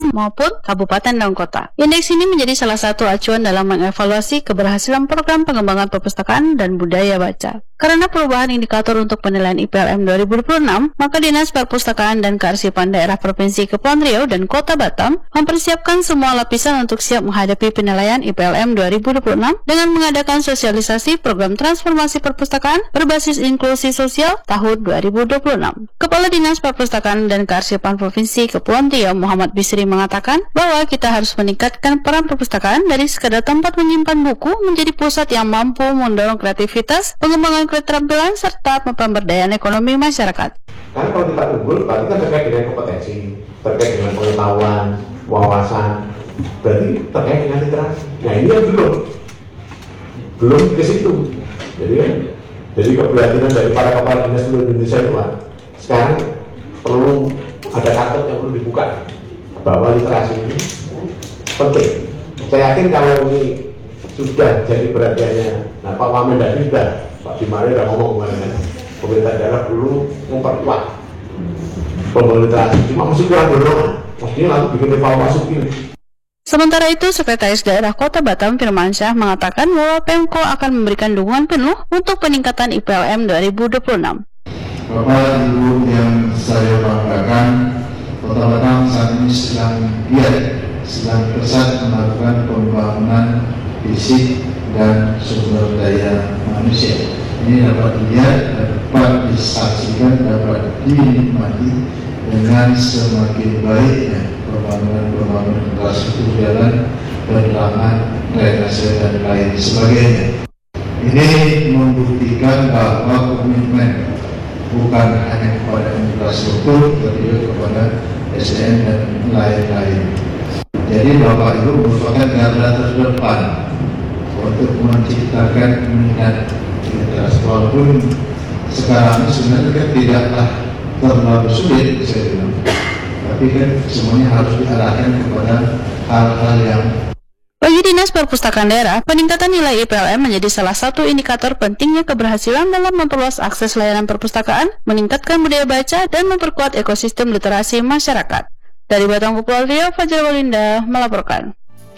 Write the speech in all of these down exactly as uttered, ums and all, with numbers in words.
maupun kabupaten dan kota. Indeks ini menjadi salah satu acuan dalam mengevaluasi keberhasilan program pengembangan perpustakaan dan budaya baca. Karena perubahan indikator untuk penilaian I P L M dua ribu dua puluh enam, maka Dinas Perpustakaan dan Kearsipan Daerah Provinsi Kepulauan Riau dan Kota Batam mempersiapkan semua lapisan untuk siap menghadapi penilaian I P L M dua ribu dua puluh enam dengan mengadakan sosialisasi program transformasi perpustakaan berbasis inklusi sosial tahun dua ribu dua puluh enam. Kepala Dinas Perpustakaan dan Kearsipan Provinsi Kepulauan Riau Muhammad Bisri mengatakan bahwa kita harus meningkatkan peran perpustakaan dari sekadar tempat menyimpan buku menjadi pusat yang mampu mendorong kreativitas, pengembangan keterampilan serta pemberdayaan ekonomi masyarakat. Karena kalau kita unggul, berarti kan terkait dengan kompetensi, terkait dengan pengetahuan, wawasan, berarti terkait dengan literasi. Nah ini yang belum, belum ke situ. Jadi kan, jadi keprihatinan dari para kepala dinas seluruh Indonesia itu Pak, sekarang perlu ada kartu yang perlu dibuka bahwa literasi ini penting. Saya yakin kalau ini sudah jadi perhatiannya, nah Pak Wamendagri sudah, Pak Dimari sudah ngomong kemarin, pemerintah daerah perlu memperkuat pembangunan literasi, cuma masih kurang dorongan, mestinya lalu bikin evaluasi ini. Sementara itu, Sekretaris Daerah Kota Batam Firmansyah mengatakan bahwa Pemko akan memberikan dukungan penuh untuk peningkatan I P L M dua ribu dua puluh enam. Bapak Ibu yang saya banggakan, Kota Batam saat ini sedang giat, sedang pesat melakukan pembangunan fisik dan sumber daya manusia. Ini dapat dilihat, dapat disaksikan, dapat dinikmati dengan semakin baiknya pembangunan-pembangunan infrastruktur jalan, penerangan, drainase dan lain sebagainya. Ini membuktikan bahwa komitmen bukan hanya kepada infrastruktur, tapi juga kepada S D M dan lain-lain. Jadi Bapak Ibu merupakan garda terdepan untuk menciptakan minat literasi. Walaupun sekarang sebenarnya kan tidaklah terlalu sulit, saya bilang. Tapi kan semuanya harus diarahkan kepada hal-hal yang. Bagi Dinas Perpustakaan Daerah, peningkatan nilai I P L M menjadi salah satu indikator pentingnya keberhasilan dalam memperluas akses layanan perpustakaan, meningkatkan budaya baca, dan memperkuat ekosistem literasi masyarakat. Dari Batang Kepulauan Riau, Fajar Walinda melaporkan.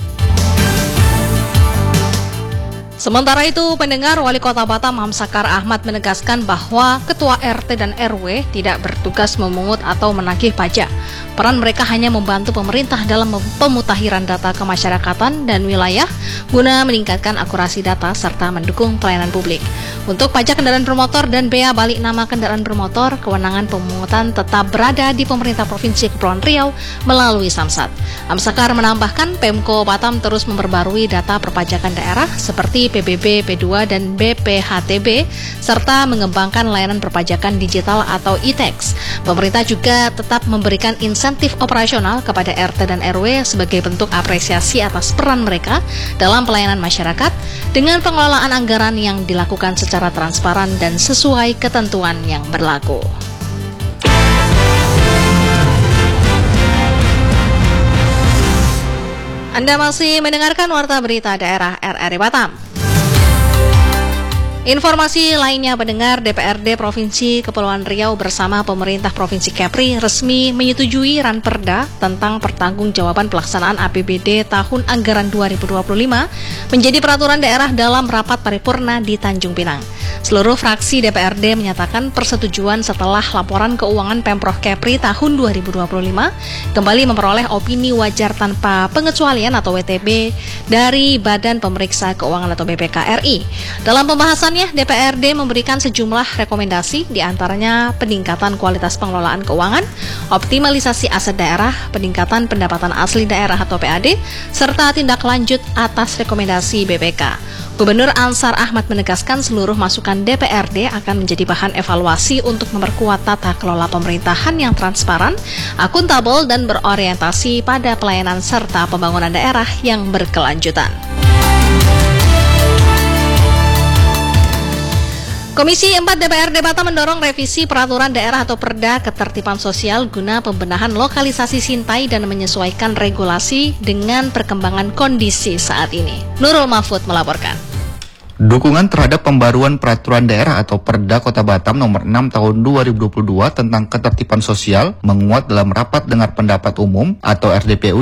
Sementara itu, pendengar, Wali Kota Batam Hamsakar Ahmad menegaskan bahwa Ketua R T dan R W tidak bertugas memungut atau menagih pajak. Peran mereka hanya membantu pemerintah dalam pemutahiran data kemasyarakatan dan wilayah guna meningkatkan akurasi data serta mendukung pelayanan publik. Untuk pajak kendaraan bermotor dan bea balik nama kendaraan bermotor, kewenangan pemungutan tetap berada di pemerintah Provinsi Kepulauan Riau melalui Samsat. Hamsakar menambahkan Pemko Batam terus memperbarui data perpajakan daerah seperti P B B, P dua, dan B P H T B, serta mengembangkan layanan perpajakan digital atau e-tax. Pemerintah juga tetap memberikan insentif operasional kepada R T dan R W sebagai bentuk apresiasi atas peran mereka dalam pelayanan masyarakat dengan pengelolaan anggaran yang dilakukan secara transparan dan sesuai ketentuan yang berlaku. Anda masih mendengarkan Warta Berita Daerah R R I Batam. Informasi lainnya, pendengar, D P R D Provinsi Kepulauan Riau bersama pemerintah Provinsi Kepri resmi menyetujui Ranperda tentang pertanggungjawaban pelaksanaan A P B D tahun anggaran dua ribu dua puluh lima menjadi peraturan daerah dalam rapat paripurna di Tanjung Pinang. Seluruh fraksi D P R D menyatakan persetujuan setelah laporan keuangan Pemprov Kepri tahun dua ribu dua puluh lima kembali memperoleh opini wajar tanpa pengecualian atau W T B dari Badan Pemeriksa Keuangan atau B P K R I. Dalam pembahasannya, D P R D memberikan sejumlah rekomendasi, diantaranya peningkatan kualitas pengelolaan keuangan, optimalisasi aset daerah, peningkatan pendapatan asli daerah atau P A D, serta tindak lanjut atas rekomendasi B P K. Gubernur Ansar Ahmad menegaskan seluruh masukan D P R D akan menjadi bahan evaluasi untuk memperkuat tata kelola pemerintahan yang transparan, akuntabel, dan berorientasi pada pelayanan serta pembangunan daerah yang berkelanjutan. Komisi empat D P R D Batam mendorong revisi peraturan daerah atau Perda Ketertiban Sosial guna pembenahan lokalisasi Sintai dan menyesuaikan regulasi dengan perkembangan kondisi saat ini. Nurul Mahfud melaporkan. Dukungan terhadap pembaruan peraturan daerah atau Perda Kota Batam nomor enam tahun dua ribu dua puluh dua tentang ketertiban sosial menguat dalam rapat dengar pendapat umum atau R D P U